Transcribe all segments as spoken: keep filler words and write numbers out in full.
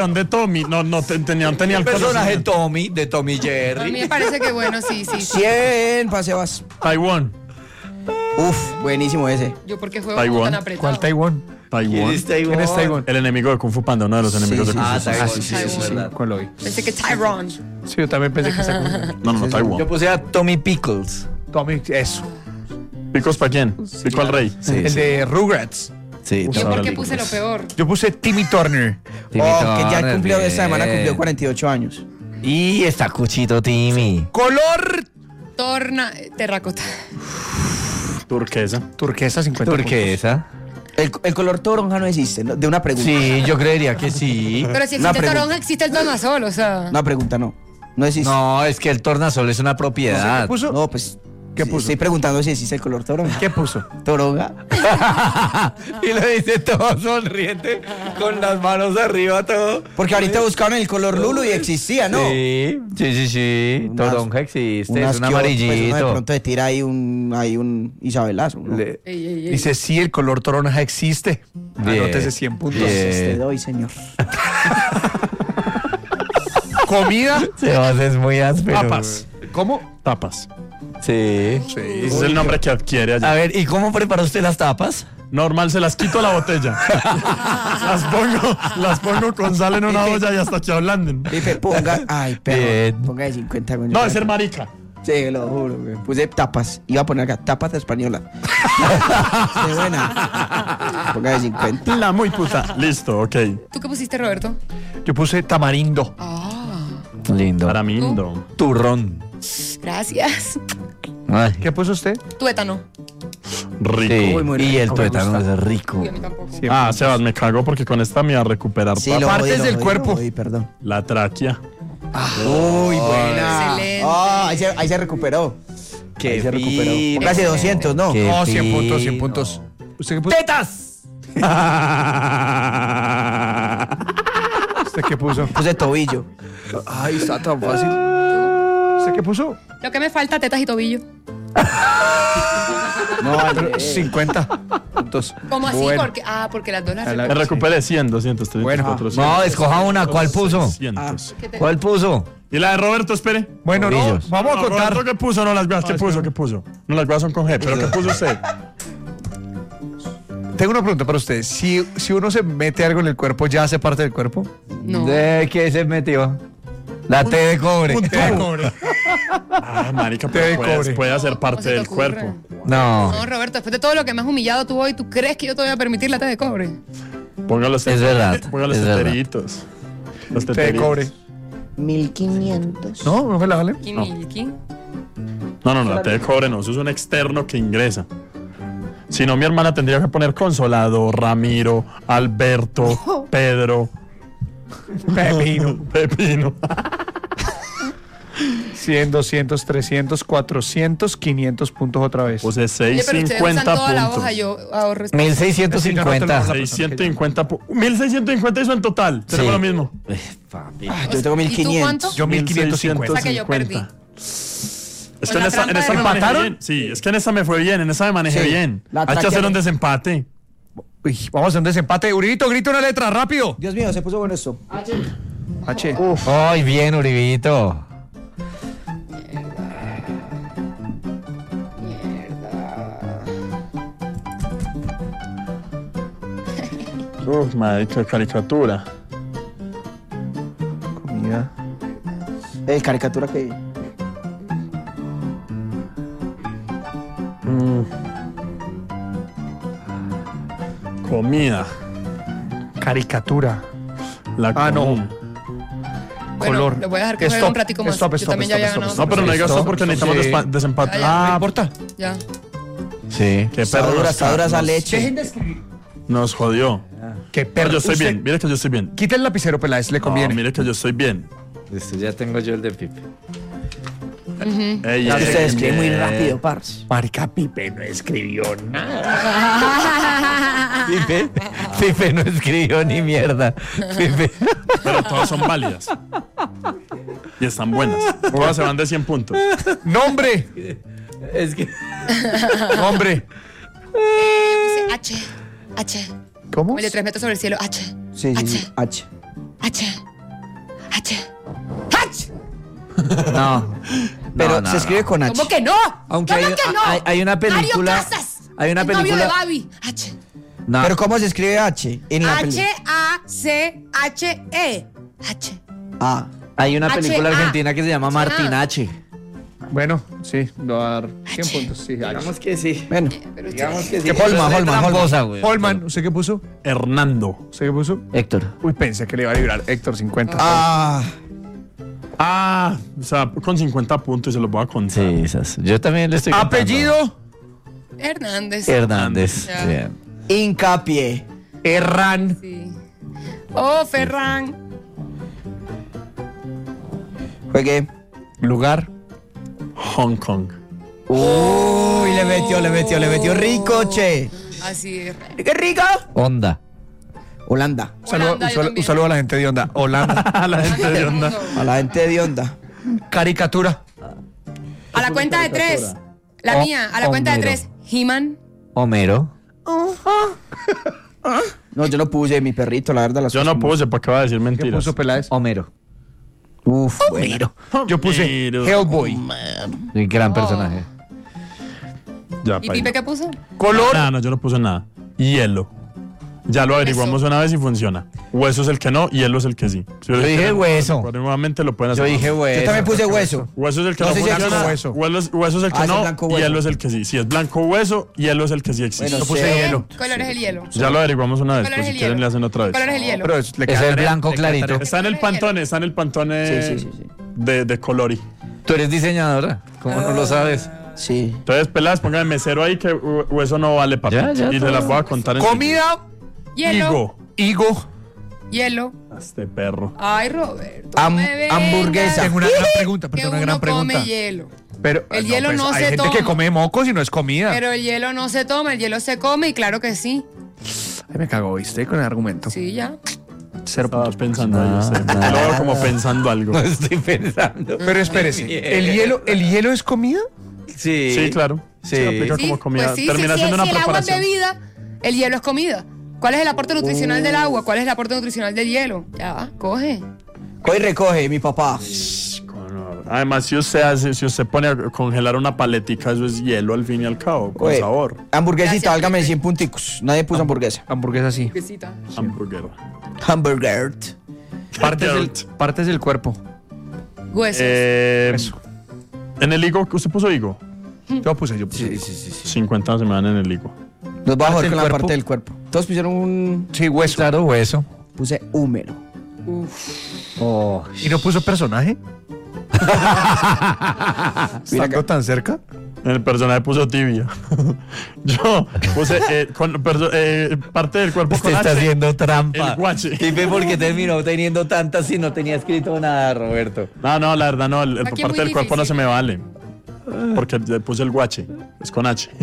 de Tommy. No, no te- tenía, tenía el El personaje conocimiento. Tommy, de Tommy A Jerry. mí me parece que bueno, sí, sí. sí. cien para Sebas. Taiwán. Uf, buenísimo ese. Yo porque juego Taiwán. tan apretado. ¿Cuál Taiwán? Taiwán. Taiwán? ¿Quién es Taiwán? El enemigo de Kung Fu Panda, uno de los enemigos Sí, de Kung Ah, Fu. Taiwán, sí, sí, sí, es sí. verdad. ¿Cuál lo vi? Pensé que Tyrone. Sí, yo también pensé que esa No, no, no, Taiwán. Yo puse a Tommy Pickles. Tommy, eso. ¿Picos para quién? Pico al rey. Sí, El sí. de Rugrats. Sí, Yo Tommy porque Pickles. puse lo peor. Yo puse Timmy Turner. Timmy Oh, que ya Turner, cumplió esta semana, bien. cumplió cuarenta y ocho años. Y está cuchito Timmy. Color Torna, terracota. Turquesa. turquesa, cincuenta Turquesa. El, el color toronja no existe, ¿no? De una pregunta. Sí, yo creería que sí. Pero si Una existe pregunta. toronja, existe el tornasol, o sea. Una pregunta, no. No existe. No, es que el tornasol es una puntos. propiedad. ¿Qué puso? No, pues. ¿Qué sí, puso? Estoy preguntando si existe el color toronja. ¿Qué puso? Toronja. Y lo dice todo sonriente, con las manos arriba, todo. Porque ahorita buscaron el color Lulu y existía, ¿no? Sí, sí, sí, sí. Unas- Toronja existe, Unas es un que- pues, uno de amarillito. pronto se tira ahí un, ahí un Isabelazo. ¿no? Le- Ey, ey, ey. Dice, sí, el color toronja existe. Bien. Anótese cien puntos. Bien. Te doy, señor. Comida, Sebas es muy áspero. papas. ¿Cómo? Tapas. Sí. Sí. Ese es el nombre que adquiere allá. A ver, ¿y cómo prepara usted las tapas? Normal, se las quito a la botella. las pongo, las pongo con sal en una olla y hasta que ablanden. Pipe, ponga. Ay, perro. Bien. Ponga de cincuenta. güey. No, es ser marica. Sí, lo juro, güey. Puse tapas. Iba a poner acá tapas de española. Qué buena. Ponga de cincuenta. La muy puta. Listo, ok. ¿Tú qué pusiste, Roberto? Yo puse tamarindo. Ah, Lindo. Aramindo. Turrón. gracias. Ay, ¿Qué puso usted? Tuétano. Rico. sí. Uy, muy Y el rico, me tuétano gusta. es rico. Uy, a mí tampoco. Sí. Ah, Sebas, me cago porque con esta me iba a recuperar Sí, papa. lo Partes jodí, lo del jodí, cuerpo. lo jodí, perdón. La tráquea. Uy, buena. Excelente. Ah, ahí, se, ahí se recuperó. Qué ahí se recuperó. fino. Casi doscientos, ¿no? Qué No, cien puntos, cien fino. puntos. ¿Usted qué puso? ¡Tetas! ¿Usted qué puso? Puse tobillo. Ay, está tan fácil. ¿Usted qué puso? Lo que me falta, tetas y tobillo. No, Pero vale. cincuenta puntos. ¿Cómo así? Bueno. Porque, ah, porque las dos las A la- Me recuperé cien, doscientos, trescientos, Bueno. cuatrocientos. No, escoja una. ¿Cuál puso? seiscientos. ¿Qué te- ¿Cuál puso? Y la de Roberto, espere. Bueno, no, Tobillos. vamos a No, contar. Roberto, ¿qué puso? No, las guas, ¿qué Ah, puso? espera. ¿Qué puso? No, las guas son con G, pero ¿qué puso usted? Tengo una pregunta para usted. Si, si uno se mete algo en el cuerpo, ¿ya hace parte del cuerpo? No. ¿De qué se metió? La T de cobre. Un tubo. Ah, marica, Té de pero puede, cobre. puede hacer ¿Cómo parte se te del ocurre? cuerpo. No, No, Roberto, después de todo lo que me has humillado tú hoy, ¿tú crees que yo te voy a permitir la T de cobre? Ponga los Es verdad, Ponga los es verdad. teteritos. Los Té de teteritos. cobre. mil quinientos. No, no me la vale. Kimilki. No, no, no, la té de cobre no, eso es un externo que ingresa. Si no, mi hermana tendría que poner Consolado, Ramiro, Alberto, Pedro, Pepino. Pepino. cien, doscientos, trescientos, cuatrocientos, quinientos puntos otra vez. Puse Oye, pero ustedes usan seiscientos toda la hoja, puntos. yo ahorro. mil seiscientos cincuenta. seiscientos cincuenta pu- mil seiscientos cincuenta hizo en total. Tenemos Sí. lo mismo. Eh, papi. Ah, yo tengo ¿Y mil tú quinientos. cuánto? Yo mil quinientos O cincuenta. sea que yo perdí. Es que Con en la esa, en trampa esa de me manejé ¿Empataron? bien. Sí, es que en esa me fue bien, en esa me manejé Sí. bien. La Hay que traquea- hacer un desempate. Uy, vamos a hacer un desempate. Uribito, grita una letra, rápido. Dios mío, se puso bueno esto. H. Ay, bien, Uribito. Uf, marica, caricatura. Comida. Eh, caricatura que. Mm. Comida. Caricatura. La Ah, no. comida. Bueno, Color. le voy a dejar que juegue Stop, un ratico más. stop, Yo stop, también ya stop, había stop, ganado. No, pero no digas Listo. esto porque necesitamos Sí. despa- desempate. Ya, ya. Ah, Ah, importa. Ya. Sí. qué Está perro. dura, nos- está dura esa nos- leche. Nos jodió. Qué Pero perro. yo estoy Usted- bien. Mire que yo estoy bien. Quita el lapicero, Peláez, le No, conviene. mire que yo estoy bien. Listo, ya tengo yo el de Pipe. Ey, Ya ey, que usted escribe muy ey. rápido, parce. Marica Pipe no escribió nada. Pipe, Pipe no escribió ni mierda. Pipe. Pero todas son válidas. Y están buenas. Todas se van de cien puntos. Nombre. Es que. Nombre. Puse H. H. ¿Cómo? Como el de tres metros sobre el cielo. H. Sí, sí, H. sí. H. H. H. H. No. Pero No, no, se escribe no. con H. ¿Cómo que no? Aunque ¿Cómo hay- que no? hay- hay una película- Mario Casas. hay una el novio película- de Babi. H. No. Pero ¿cómo se escribe H en la H película? A C H E. H. Ah. Hay una H película A. argentina que se llama H A. Martín H. Bueno, sí, lo va a dar cien puntos. Sí, Digamos que sí. Bueno. Digamos que sí. ¿Qué Holman, Eso es de Holman, tramposa, Holman? güey. Holman, ¿usted qué puso? Hernando. ¿Usted qué puso? Héctor. Uy, pensé que le iba a librar Héctor cincuenta. Ah. Ah, o sea, con cincuenta puntos se los voy a contar. Sí, esas. Yo también le estoy contando. Apellido. Hernández. Hernández. Ya. Bien. Hincapié. Herrán. Sí. Oh, Ferran. Juegue. Lugar. Hong Kong. Uy, le metió, le metió, le metió rico, che. Así es. ¡Qué rico! Onda. Holanda. Un saludo, Holanda, un yo saludo- también. un saludo a la gente de Onda. Holanda. A la gente de onda. A la gente de Onda. Caricatura. A la cuenta de tres. La Oh, mía. A la cuenta de Homero. tres. He-Man. Homero. No, yo no puse mi perrito, la verdad. Las Yo no cosas puse, ¿para qué va a decir ¿Qué mentiras? puso Peláez? Homero. como- Uf, bueno. Yo puse Homero. Hellboy. Un gran personaje. Ya, ¿Y paila. Pipe qué puso? Color. Ah, no, yo no puse nada. Hielo. Ya lo averiguamos una vez y funciona. Hueso es el que no, hielo es el que sí. Si Yo dije hueso. Nuevamente lo pueden hacer. Yo dije hueso. Yo también puse hueso. Hueso es el que No no, sé si es funciona. como hueso. Hueso, es- hueso es el que Ah, es el no, blanco hueso. hielo es el que sí. Si es blanco hueso, hielo es el que sí existe. Bueno, Yo puse sé. hielo. ¿Qué color es el hielo? Ya lo averiguamos una vez, ¿Color pues es si el quieren hielo? le hacen otra vez. ¿Color es el hielo? Pero es- le Ese queda es tarea, blanco le queda clarito. tarea. Está en el pantone, está en el pantone Sí, sí, sí, sí. De, de Colori. Tú eres diseñadora. ¿Cómo no lo sabes? Sí. Entonces, peladas, pónganme mesero ahí que hu- hueso no vale, papi. Ya, ya, y se todo. las voy a contar en Comida. Hielo. Higo. Higo. Hielo. Este perro. Ay, Roberto. Ham- no me vengas hamburguesa. Tengo una gran pregunta, Que pero una uno gran pregunta. come hielo. Pero El hielo pues, no hay se gente toma. que come mocos y no es comida. Pero el hielo no se toma, el hielo se come y claro que sí. Ay, me cagó, ¿viste? Con el argumento. Sí, ya. Cero Estaba puntos. pensando ahí, No, usted. no. Yo lo veo como pensando algo. No estoy pensando. Pero espérese, ¿el hielo, ¿el hielo es comida? Sí. Sí, claro. Sí. Se aplica Sí, como comida. pues sí, Termina sí, siendo sí, una si el agua es preparación. bebida, el hielo es comida. ¿Cuál es el aporte nutricional del agua? ¿Cuál es el aporte nutricional del hielo? Ya va, coge. Hoy recoge mi papá. Con- Además, si usted hace, si usted pone a congelar una paletica, eso es hielo al fin y al cabo, con Oye, sabor. Hamburguesita, Gracias, válgame Pepe. cien punticos. Nadie puso hamburguesa. Hamburguesa sí. Quesita. Hamburger. Hamburger. Partes del, Dirt. partes del cuerpo. Huesos. Eh, Eso. en el higo, ¿usted puso higo? Yo puse, yo puse. Sí, sí, sí. sí. cincuenta se me dan en el higo. Nos va a Parte joder del con la cuerpo. parte del cuerpo. Todos pusieron un. Sí, hueso. Claro, hueso. Puse húmero. Oh. ¿Y no puso personaje? Mira ¿Estando acá. tan cerca? En el personaje puso tibia. Yo puse eh, con, perso- eh, parte del cuerpo Usted con está H, haciendo trampa. el guache. Pipe, ¿por qué terminó teniendo tantas si no tenía escrito nada, Roberto? No, no, la verdad no. El, el Aquí es parte muy del cuerpo no se difícil. me vale. Porque le puse el guache. Es con H.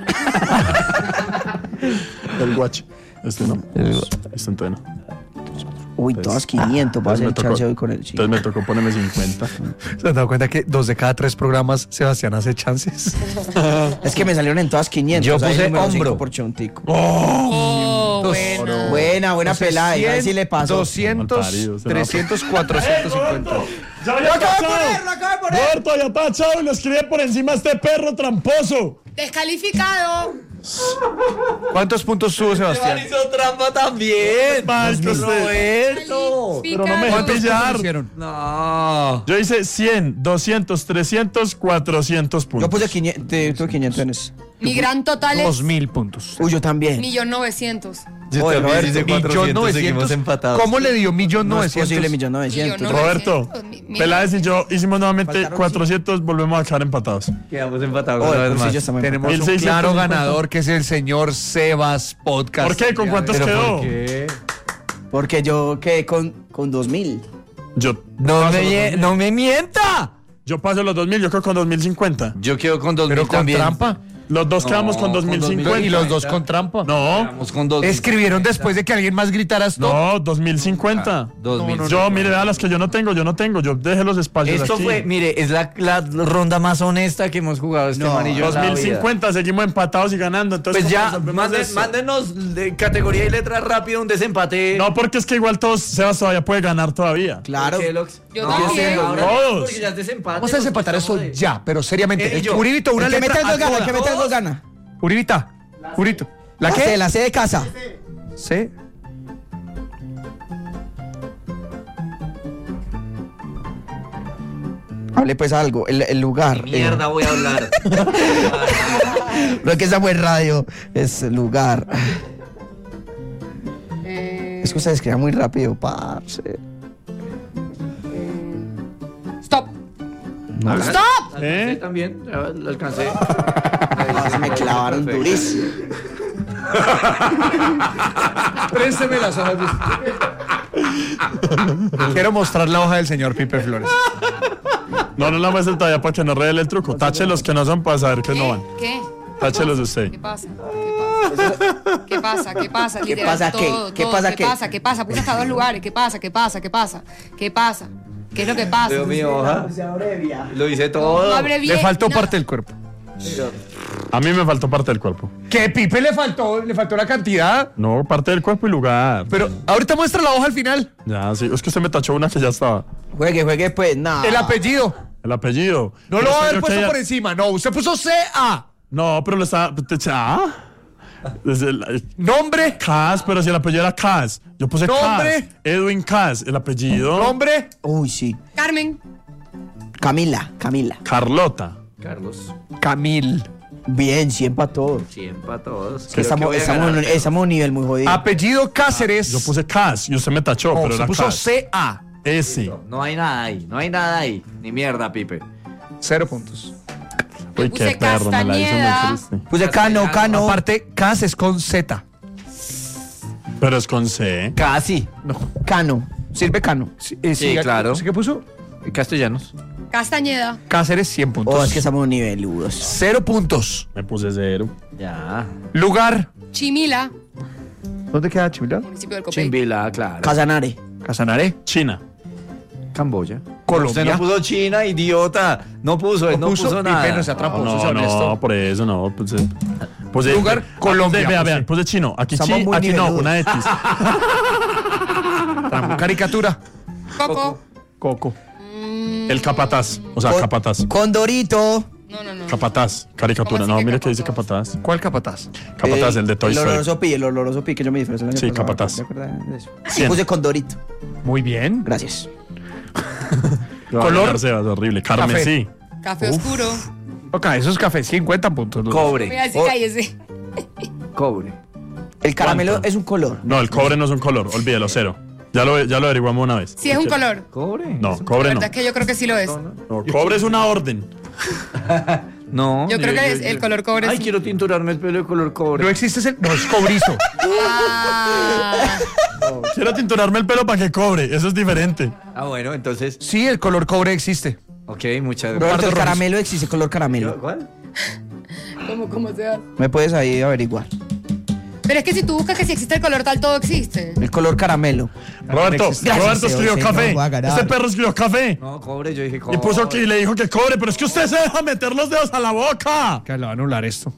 El guache. Este no. Este entonces no. Uy, todas quinientos. Va a Entonces ser me tocó- chance hoy con el sí. Entonces me tocó ponerme cincuenta. ¿Se han dado cuenta que dos de cada tres programas Sebastián hace chances? Es que me salieron en todas quinientos. Yo ahí puse número cinco hombro. por chontico. Oh, buena. Buena, buena pelada. Y ahí sí le pasó. doscientos, Malparido, se va a- trescientos, cuatrocientos cincuenta. ¡Ya había tachado! Roberto, ya tachado y lo escribe por encima este perro tramposo. Descalificado. ¿Cuántos puntos tuvo Sebastián? hizo trampa también. Marica, usted. Roberto. Pero no me dejé ¿Cuántos pillar. puntos hicieron? No. Yo hice cien, doscientos, trescientos, cuatrocientos puntos. Yo puse quinientos. te- Tuve quinientos en ese. Mi gran total Dos es mil puntos. Uy, yo también. millón novecientos. Yo Oye, también Roberto, hice Millón cuatrocientos, seguimos novecientos. empatados. ¿Cómo le dio millón No es novecientos? posible, millón novecientos. Millón Roberto, novecientos, mi- mi- Peláez y yo hicimos nuevamente Faltaron cuatrocientos, volvemos a quedar empatados. Quedamos empatados Oye, una vez pues sí, más. yo también. Tenemos mil un seiscientos claro cincuenta. ganador que es el señor Sebas Podcast. ¿Por qué? ¿Con cuántos ¿Pero quedó? por qué? Porque yo quedé con, con dos mil. Yo No paso me, los mie- dos mil. no me mienta. Yo paso los dos mil, yo creo con dos mil cincuenta. Yo quedo con dos Pero mil con también. trampa. Los dos No, quedamos con dos mil cincuenta. Y los dos con trampa. No, Vamos con dos. Escribieron después de que alguien más gritara stop. no, dos mil cincuenta. dos mil. Yo, mire, vea las que yo no tengo, yo no tengo. Yo dejé los espacios Esto aquí. fue, mire, es la, la ronda más honesta que hemos jugado este No, man y yo en la dos mil vida. cincuenta, seguimos empatados y ganando. Entonces, Pues ¿cómo ya, resolvemos manden- eso? mándenos de categoría y letra rápido un desempate. No, porque es que igual todos, Sebas todavía puede ganar todavía. Claro. ¿Por qué, Lox? Yo No, también. ahora Todos. porque ya es desempate. Vamos a desempatar porque eso estamos de- ya, pero seriamente. Eh, El yo. Uribito, una El que letra mete el a gol gana, el que todas. mete el gol gana. Uribita, Urito. ¿La La qué? C, la C de casa. C. Hable pues algo, el, el lugar. Mierda, voy a hablar. Eh, lo que es buen radio es el lugar. Eh, Es que ustedes escriban muy rápido, parce. Stop. No, ¡Stop! ¿Eh? ¿Eh? También, ya lo alcancé. se me clavaron Perfecto. durísimo. Présteme las hojas. de- Quiero mostrar la hoja del señor Pipe Flores. No, no la muestre todavía para que no revele el truco. Tache los que no son para saber que no van. ¿Qué? Táchelos de usted. ¿Qué pasa? ¿Qué pasa? ¿Qué pasa? ¿Qué Literal, pasa qué? todo, ¿Qué todo. pasa ¿Qué qué? pasa? ¿Qué pasa? Puse hasta dos lugares. ¿Qué pasa? ¿Qué pasa? ¿Qué pasa? ¿Qué pasa? ¿Qué es lo que pasa? Dios mío, hoja. Lo hice todo. No abre bien. Le faltó nada. parte del cuerpo. A mí me faltó parte del cuerpo. ¿Qué Pipe le faltó? Le faltó la cantidad. No, parte del cuerpo y lugar. Pero ahorita muestra la hoja al final. Ya, sí. Es que usted me tachó una que ya estaba. Juegue, juegue, pues, nada. El apellido. El apellido. No Pero lo va a usted haber vio que puesto ella- por encima. No, usted puso C A. No, pero lo estaba. ¿Ah? Es el- Nombre. Cas, pero si el apellido era Cas. Yo puse Nombre. Cas. Edwin Cas. El apellido. Nombre. Uy, sí. Carmen. Camila, Camila. Carlota. Carlos. Camil. Bien, sí empató. Siempre para todos. Es que estamos, estamos, en- estamos a un nivel muy jodido. Apellido Cáceres. Yo puse Cas y usted me tachó, No, pero se era puso Cas. C A. S. No hay nada ahí, no hay nada ahí. Ni mierda, Pipe. Cero puntos. Uy, puse qué perro, me la hizo Castañeda. muy triste. Puse Cano, Cano. Aparte, Cas es con Z. Pero es con C. Casi. No. Cano. Sirve Cano. Sí, eh, Sí, claro. ¿Sí qué puso? Castellanos. Castañeda. Cáceres, cien puntos. Oh, es que estamos a un nivel, Ludos. Cero puntos. Me puse cero. Ya. Lugar. Chimila. ¿Dónde queda Chimila? Municipio del Copey. Chimbila, claro. Casanare. Casanare. China. Camboya. Colombia. Usted no puso China, idiota. No puso, él no puso, Pipe, nada. no sea tramposo, No, sea honesto. no, por eso no. Puse, puse, Lugar, ah, Colombia, Vea, puse. vean, puse chino. Aquí Estamos chi, muy aquí no, niveludos. una X. Trampo. Caricatura. Coco. Coco. El capataz. O sea, Con- capataz. Condorito. No, no, no. Capataz. Caricatura. ¿Cómo así No, que mire que dice capataz? capataz. ¿Cuál capataz? Capataz, Eh, el de Toy El Story. oloroso pi, el oloroso pi que yo me disfrazé el año Sí, pasado. capataz. ¿Te acuerdas de eso? Cien. Puse Condorito. Muy bien. Gracias. Color. Sebas, horrible. Carmesí. Café oscuro. Ok, esos cafés, cincuenta puntos. los dos. Voy a Cobre. decir, Oh. cállese. Cobre. El caramelo ¿Cuánto? es un color. No, el cobre no es un color. Olvídelo, cero. Ya lo, ya lo averiguamos una vez. Si es un color. ¿Cobre? No, La cobre no. verdad es que yo creo que sí lo es. No, cobre es una orden. No. Yo creo que es el color cobre. Ay, sí. quiero tinturarme el pelo de color cobre. No existe ese. No, es cobrizo. Ah, Quiero tinturarme el pelo para que cobre. Eso es diferente. Ah, bueno, entonces. Sí, el color cobre existe. Ok, muchas Roberto, gracias. el caramelo existe, color caramelo. ¿Cuál? ¿cómo, cómo se hace? Me puedes ahí averiguar. Pero es que si tú buscas que si existe el color tal, todo existe. El color caramelo. Roberto, Gracias, Roberto Seo, escribió Seo, café. no voy a ganar. Este perro escribió café. No, cobre, yo dije cobre. Y puso que y le dijo que cobre, pero es que usted se deja meter los dedos a la boca. Que le va a anular esto.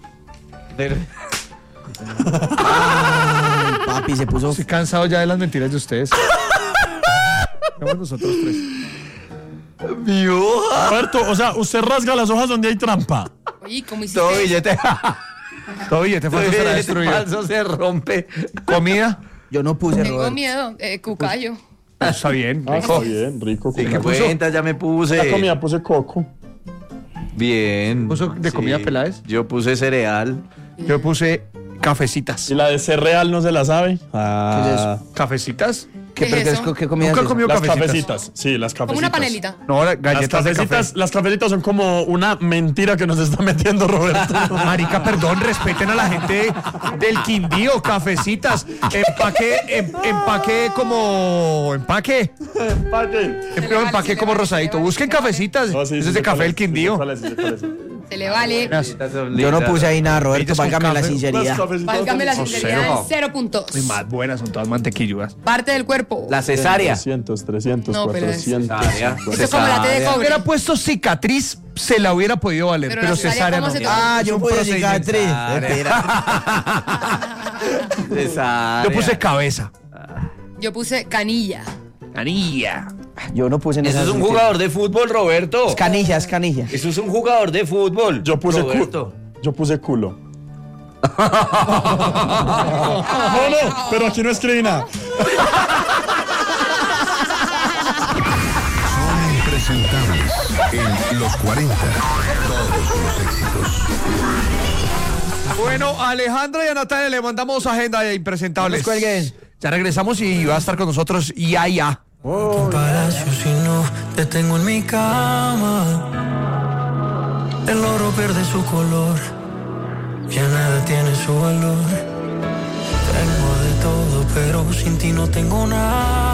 Ay, papi, se puso. Estoy cansado ya de las mentiras de ustedes. Vamos nosotros tres. Mi hoja. Roberto, o sea, usted rasga las hojas donde hay trampa. Oye, ¿cómo hiciste? Todo billete. Todo billete falso será Billete destruido. falso se rompe. Comida. Yo no puse Tengo Roberto. miedo. Eh, cucayo. Está bien. rico. bien, rico. Sí, ¿Qué ¿qué puso? cuenta? Ya me puse. La comida puse coco. Bien. ¿Puso de comida Peláez? Yo puse cereal. Yo puse cafecitas. ¿Y la de ser real no se la sabe? Ah. ¿Cafecitas? ¿Qué, ¿Qué pero es qué, eso? es- qué comida Nunca es esa? comió Las cafecitas. cafecitas. Sí, las cafecitas. Como una panelita. No, la- Las galletas de cafecitas, café. las cafecitas son como una mentira que nos está metiendo Roberto. Marica, perdón, respeten a la gente del Quindío, cafecitas. Empaque, em- empaque como. Empaque. ¿Para qué? Empleo empaque como rosadito. Busquen cafecitas. No, sí, Eso sí es sé de café cuál del sí sé Quindío. cuál es, sí sé cuál es. Se le vale. Yo no puse ahí nada, Roberto, Ellos con válgame la café. sinceridad. Válgame la No, sinceridad cero. en cero puntos. Muy más buenas, son todas mantequilludas. Parte del cuerpo. La cesárea. trescientos, trescientos, No, pero es- cuatrocientos. Cesárea. Eso es como la T de Cesárea. cobre. Hubiera puesto cicatriz, se la hubiera podido valer, Pero pero, la cesárea, cesárea ¿cómo no. se toma? Ah, Es yo un puse procedimiento. cicatriz. Espera. Cesárea. Yo puse cabeza. Yo puse canilla. Canilla. Yo no puse en Eso esa es un sentido. jugador de fútbol, Roberto. Es canilla, es canilla. Eso es un jugador de fútbol. Yo puse Roberto. culo. Yo puse culo. No, no, pero aquí no escribí nada. Son impresentables en los cuarenta. Todos los éxitos. Bueno, a Alejandra y a Natalia le mandamos agenda de impresentables. No nos cuelguen. Ya regresamos y va a estar con nosotros ya ya. Un palacio si no te tengo en mi cama. El oro pierde su color, ya nada tiene su valor. Tengo de todo, pero sin ti no tengo nada.